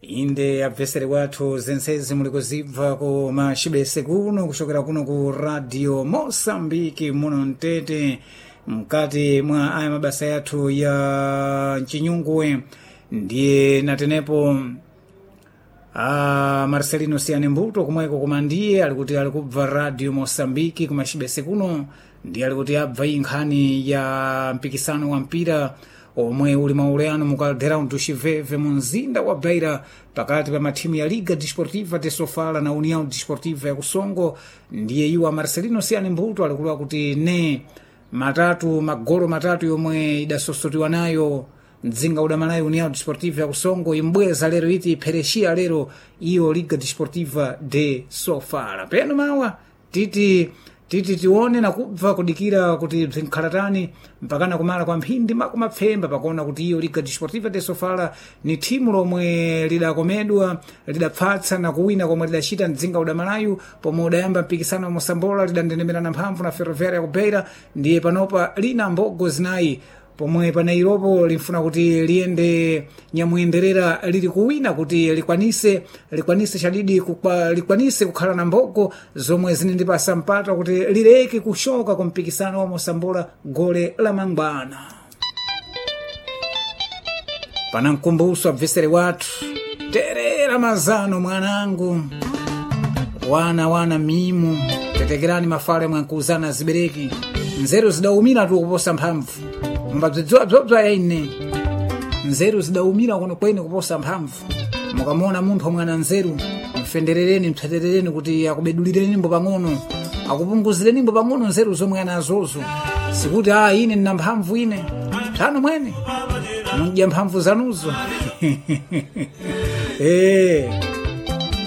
inde abvesere wathu zensezi muli kuzibva ku machibese kuno kuchokera kuno ku radio Mosambiki muno mtete mkati mwa aya mabasa yathu ya Chinyungwe. Ndiye natenepo Marcelino Siane Mbuto kumweko kumandiye alikuti alikubva radio Mosambiki ku machibese kuno. Ndiye alikuti abva inkhani ya mpikisano wa mpira omwe uli mauleano mukaldera untuchiveve mu mzinda wa Beira pakati pa mathimu ya Liga Desportiva de Sofala na União Desportiva ya Kusongo. Ndiye iwa Marcelino Siane Mbuto alikuwa kuti ne magolo matatu yomwe idasosotiwa nayo mdzinga udamanayo União Desportiva ya Kusongo imbweza lero iti pereshia lero iyo Liga Desportiva de Sofala. Peno mawa titi tione na kubva kudikira kuti zinkhalatani mpakana kumala kwa mphindi makumapfemba pakuona kuti iyo Liga Desportiva de Sofala ni thimu lomwe lidakomedwa lidapfatsa na kuwina komwe lidachita mdzinga udamalayu pomwe udayamba mpikisano wa Mosambola lidandenemerana mphamvu na Ferroviária ku Beira. Ndiye panopa lina mbogo zinayi pomwe panairopo limfuna kuti liende nyamuyenderera lili kuwina kuti likwanise chadidi likwanise kukhala na mbogo zomwe zinindipasa mpata kuti lileke kushoka kwa mpikisano wa Mosambola gole la mangwana. Pana mkumbuso abvesere watu terera mazano mwanangu wana mimu tetekerani mafale mwankuzana zibereki nzeru zidaumira tu kuposa mphamvu mbabzobzwa yaine nzeru zidaumira kuno kwene kuposa mphamvu. Mukamona munthu mwana nzeru mfenderereni mtsaterereni kuti akubedulireni mbo pang'ono akupunguzireni mbo pang'ono nzeru zomwe anazozo sikuti ine nina mphamvu ine tano mwene mudya mphamvu zanuzo